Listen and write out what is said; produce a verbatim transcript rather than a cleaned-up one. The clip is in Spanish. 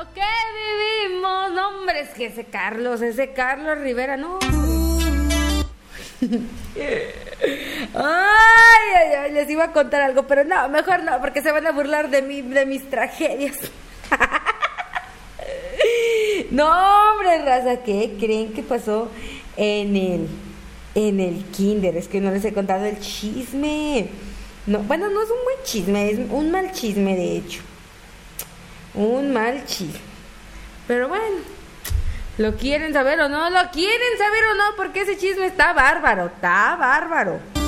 lo que vivimos. No, hombre, es que ese Carlos, ese Carlos Rivera, no. Ay, ay, ay, les iba a contar algo, pero no, mejor no, porque se van a burlar de mí, de mis tragedias. No, hombre, raza, ¿qué creen que pasó en el en el kinder? Es que no les he contado el chisme. No, bueno, no es un buen chisme, es un mal chisme, de hecho. Un mal chisme. Pero bueno, ¿lo quieren saber o no? ¿Lo quieren saber o no? Porque ese chisme está bárbaro, está bárbaro.